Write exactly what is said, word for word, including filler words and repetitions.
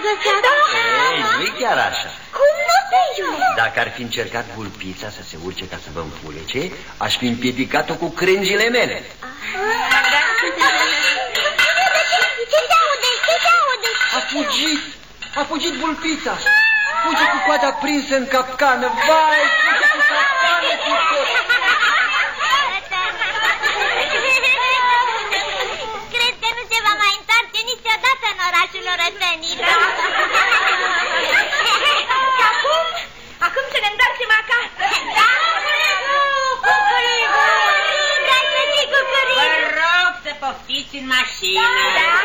răceată? Ei, nu-i chiar așa. Cum nu, Teiule? Dacă ar fi încercat Vulpița să se urce ca să vă împulece, aș fi împiedicat-o cu crengile mele. Ce se aude? Ce se aude? A fugit! A fugit Vulpița! Fuge cu coada prinsă în capcană! Vai, fuge cu capcană cu tot! Cred că nu se va mai întoarce niciodată în orașul orăsănit. Și acum? Acum să ne întoarcem acasă. Da! Cucurigu! Cucurigu! Vă rog să poftiți în mașină. Da,